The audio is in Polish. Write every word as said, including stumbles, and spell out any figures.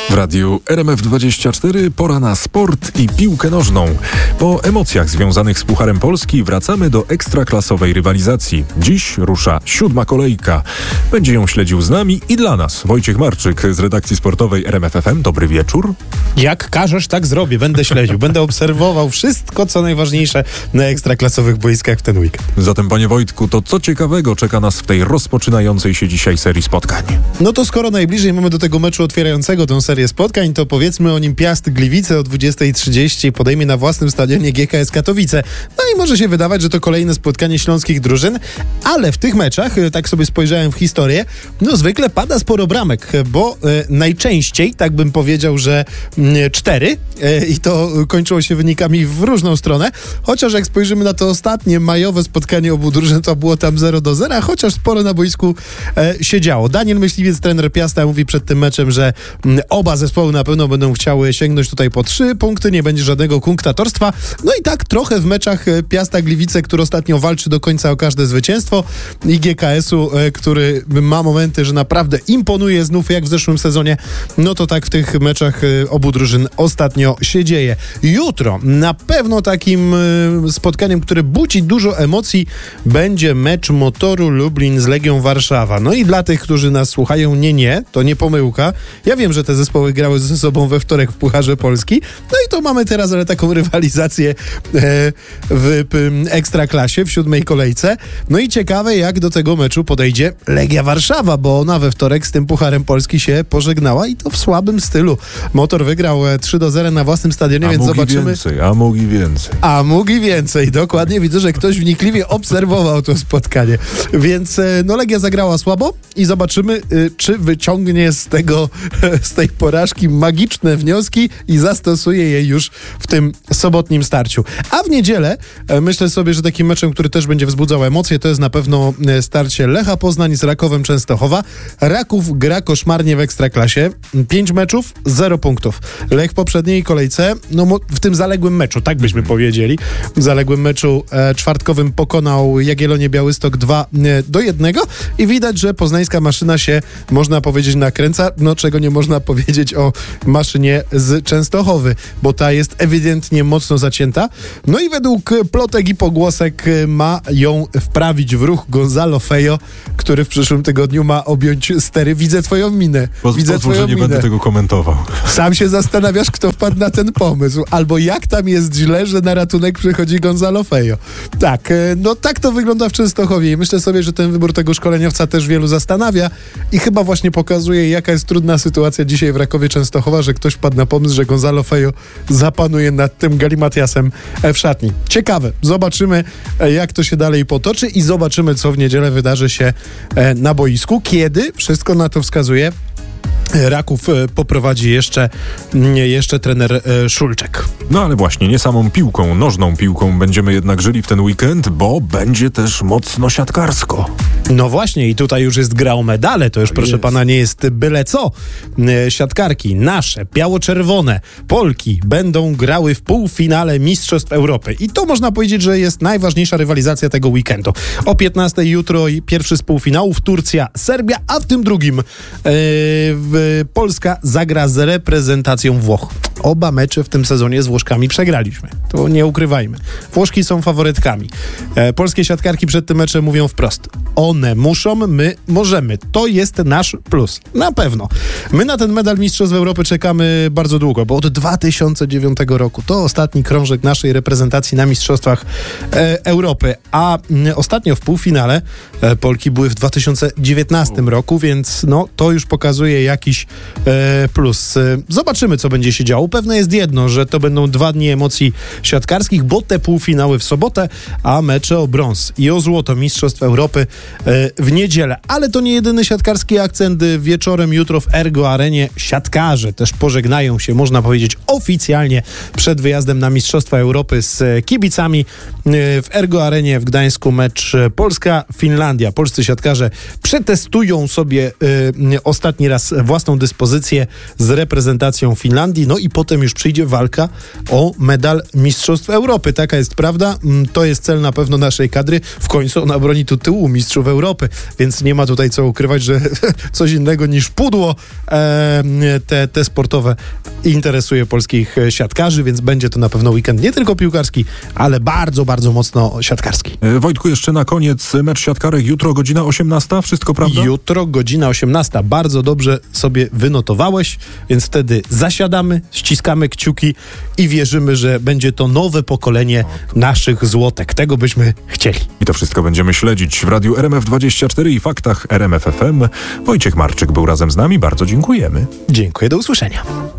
W radiu R M F dwadzieścia cztery pora na sport i piłkę nożną. Po emocjach związanych z Pucharem Polski wracamy do ekstraklasowej rywalizacji. Dziś rusza siódma kolejka. Będzie ją śledził z nami i dla nas Wojciech Marczyk z redakcji sportowej R M F F M. Dobry wieczór. Jak każesz, tak zrobię. Będę śledził, będę obserwował wszystko, co najważniejsze na ekstraklasowych boiskach w ten weekend. Zatem, panie Wojtku, to co ciekawego czeka nas w tej rozpoczynającej się dzisiaj serii spotkań? No to skoro najbliżej mamy do tego meczu otwierającego tę serię spotkań, to powiedzmy o nim Piast Gliwice o dwudziestej trzydzieści podejmie na własnym stadionie G K S Katowice. No i może się wydawać, że to kolejne spotkanie śląskich drużyn, ale w tych meczach, tak sobie spojrzałem w historię, no zwykle pada sporo bramek, bo e, najczęściej, tak bym powiedział, że e, cztery e, i to kończyło się wynikami w różną stronę, chociaż jak spojrzymy na to ostatnie majowe spotkanie obu drużyn, to było tam zero do zera, chociaż sporo na boisku e, się działo. Daniel Myśliwiec, trener Piasta, mówi przed tym meczem, że m, oba zespoły na pewno będą chciały sięgnąć tutaj po trzy punkty, nie będzie żadnego kunktatorstwa. No i tak trochę w meczach Piasta Gliwice, który ostatnio walczy do końca o każde zwycięstwo, i G K S-u, który ma momenty, że naprawdę imponuje znów jak w zeszłym sezonie, no to tak w tych meczach obu drużyn ostatnio się dzieje. Jutro na pewno takim spotkaniem, które budzi dużo emocji, będzie mecz Motoru Lublin z Legią Warszawa. No i dla tych, którzy nas słuchają, nie, nie, to nie pomyłka. Ja wiem, że te zespoły grały ze sobą we wtorek w Pucharze Polski. No i to mamy teraz ale taką rywalizację e, w p, Ekstraklasie w siódmej kolejce. No i ciekawe, jak do tego meczu podejdzie Legia Warszawa, bo ona we wtorek z tym Pucharem Polski się pożegnała i to w słabym stylu. Motor wygrał trzy do zera na własnym stadionie, a więc zobaczymy. Więcej, a mógł więcej. A mógł więcej, dokładnie. Widzę, że ktoś wnikliwie obserwował to spotkanie. Więc no Legia zagrała słabo i zobaczymy, czy wyciągnie z tego, z tej porażki magiczne wnioski i zastosuje je już w tym sobotnim starciu. A w niedzielę myślę sobie, że takim meczem, który też będzie wzbudzał emocje, to jest na pewno starcie Lecha Poznań z Rakowem Częstochowa. Raków gra koszmarnie w Ekstraklasie. Pięć meczów, zero punktów. Lech w poprzedniej kolejce, no w tym zaległym meczu, tak byśmy powiedzieli, w zaległym meczu e, czwartkowym pokonał Jagiellonię Białystok dwa do jednego i widać, że poznańska maszyna się, można powiedzieć, nakręca, no czego nie można powiedzieć o maszynie z Częstochowy, bo ta jest ewidentnie mocno zacięta. No i według plotek i pogłosek ma ją wprawić w ruch Gonzalo Feio, który w przyszłym tygodniu ma objąć stery. Widzę twoją minę. Poz, Widzę pozwól, twoją że nie minę. będę tego komentował. Sam się zastanawiasz, kto wpadł na ten pomysł. Albo jak tam jest źle, że na ratunek przychodzi Gonzalo Feio. Tak, no tak to wygląda w Częstochowie i myślę sobie, że ten wybór tego szkoleniowca też wielu zastanawia i chyba właśnie pokazuje, jaka jest trudna sytuacja dzisiaj w Rakowie Częstochowa, że ktoś wpadł na pomysł, że Gonzalo Feio zapanuje nad tym galimatiasem w szatni. Ciekawe. Zobaczymy, jak to się dalej potoczy i zobaczymy, co w niedzielę wydarzy się na boisku, kiedy wszystko na to wskazuje. Raków poprowadzi jeszcze, jeszcze trener Szulczek. No ale właśnie, nie samą piłką, nożną piłką będziemy jednak żyli w ten weekend, bo będzie też mocno siatkarsko. No właśnie i tutaj już jest gra o medale, to już to proszę jest. pana nie jest byle co. Siatkarki nasze, biało-czerwone, Polki będą grały w półfinale Mistrzostw Europy i to można powiedzieć, że jest najważniejsza rywalizacja tego weekendu. O piętnastej jutro pierwszy z półfinałów Turcja, Serbia, a w tym drugim yy, w Polska zagra z reprezentacją Włoch. Oba mecze w tym sezonie z Włoszkami przegraliśmy. To nie ukrywajmy. Włoszki są faworytkami. E, polskie siatkarki przed tym meczem mówią wprost. One muszą, my możemy. To jest nasz plus. Na pewno. My na ten medal Mistrzostw Europy czekamy bardzo długo, bo od dwa tysiące dziewiątego roku to ostatni krążek naszej reprezentacji na Mistrzostwach e, Europy. A m, ostatnio w półfinale e, Polki były w dwa tysiące dziewiętnastym roku, więc no to już pokazuje jakiś e, plus. E, zobaczymy, co będzie się działo. Pewne jest jedno, że to będą dwa dni emocji siatkarskich, bo te półfinały w sobotę, a mecze o brąz i o złoto Mistrzostw Europy e, w niedzielę. Ale to nie jedyny siatkarski akcent. Wieczorem jutro w Ergo Arenie siatkarze też pożegnają się, można powiedzieć, oficjalnie przed wyjazdem na Mistrzostwa Europy z kibicami. W Ergo Arenie w Gdańsku mecz Polska-Finlandia. Polscy siatkarze przetestują sobie y, ostatni raz własną dyspozycję z reprezentacją Finlandii, no i potem już przyjdzie walka o medal Mistrzostw Europy. Taka jest prawda. To jest cel na pewno naszej kadry. W końcu ona broni tytułu Mistrzów Europy, więc nie ma tutaj co ukrywać, że coś innego niż pudło e, te, te sportowe interesuje polskich siatkarzy, więc będzie to na pewno weekend nie tylko piłkarski, ale bardzo, bardzo mocno siatkarski. E, Wojtku, jeszcze na koniec mecz siatkarek jutro godzina osiemnasta, wszystko prawda? Jutro godzina osiemnasta. Bardzo dobrze sobie wynotowałeś, więc wtedy zasiadamy, ściskamy kciuki i wierzymy, że będzie to nowe pokolenie naszych złotek. Tego byśmy chcieli. I to wszystko będziemy śledzić w Radiu R M F dwadzieścia cztery i Faktach R M F F M. Wojciech Marczyk był razem z nami. Bardzo dziękujemy. Dziękuję, do usłyszenia.